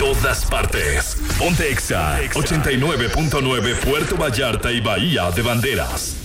todas partes. Ponte Exa 89.9 Puerto Vallarta y Bahía de Banderas.